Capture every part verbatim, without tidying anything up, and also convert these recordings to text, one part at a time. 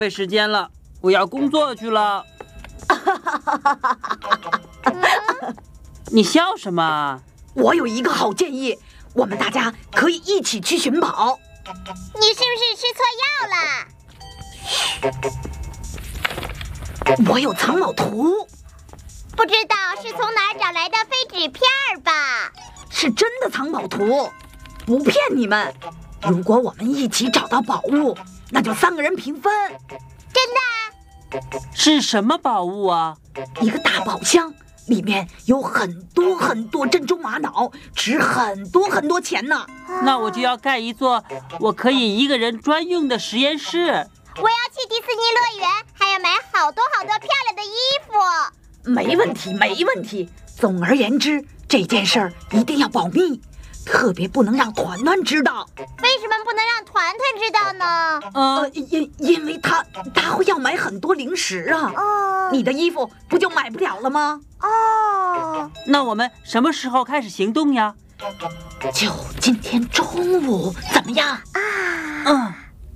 费时间了，我要工作去了。你笑什么？ 我有一个好建议，我们大家可以一起去寻宝。 你是不是吃错药了？ 我有藏宝图。 不知道是从哪儿找来的废纸片儿吧？ 是真的藏宝图，不骗你们。如果我们一起找到宝物，那就三个人平分。 真的？ 是什么宝物啊？ 一个大宝箱，里面有很多很多珍珠玛瑙，值很多很多钱呢。 那我就要盖一座我可以一个人专用的实验室。 我要去迪士尼乐园，还要买好多好多漂亮的衣服。 没问题，没问题。总而言之，这件事儿一定要保密，特别不能让团团知道。 为什么不能让团团知道呢？ 呃，因因为他他会要买很多零食啊。 哦， 你的衣服不就买不了了吗？ 哦， 那我们什么时候开始行动呀？ 就今天中午，怎么样？ 啊， 嗯，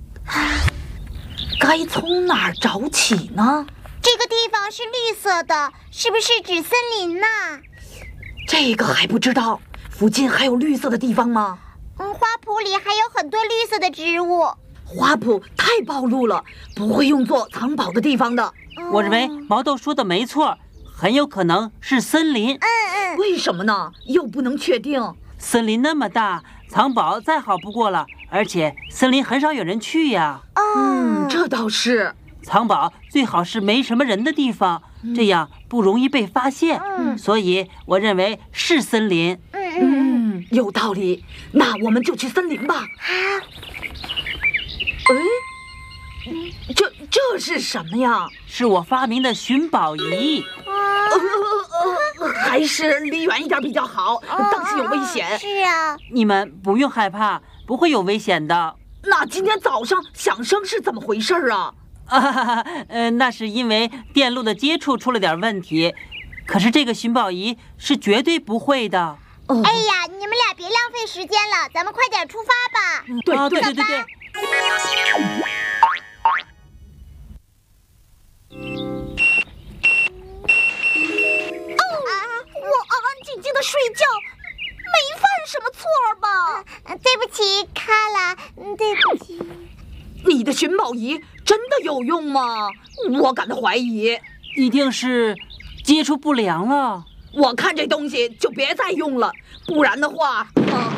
该从哪儿找起呢？ 这个地方是绿色的，是不是指森林呢？ 这个还不知道。附近还有绿色的地方吗？ 嗯，花圃里还有很多绿色的植物。 花圃太暴露了，不会用作藏宝的地方的。 我认为毛豆说的没错，很有可能是森林。 嗯嗯， 为什么呢？又不能确定。 森林那么大，藏宝再好不过了，而且森林很少有人去呀。 嗯，这倒是。 藏宝最好是没什么人的地方，这样不容易被发现。 嗯， 所以我认为是森林。 嗯嗯嗯，有道理。那我们就去森林吧。 好。 哎，这这是什么呀？ 是我发明的寻宝仪。 呃呃，还是离远一点比较好，当心有危险。 是啊， 你们不用害怕，不会有危险的。 那今天早上响声是怎么回事啊？ 啊哈哈，呃，那是因为电路的接触出了点问题，可是这个寻宝仪是绝对不会的。 哦， 哎呀，你们俩别浪费时间了，咱们快点出发吧。 对啊，对对对对对。 哦，我安安静静的睡觉，没犯什么错吧？ 呃对不起，卡拉，嗯对不起。 你的寻宝仪真的有用吗？我感到怀疑。 一定是接触不良了。 我看这东西就别再用了，不然的话，呃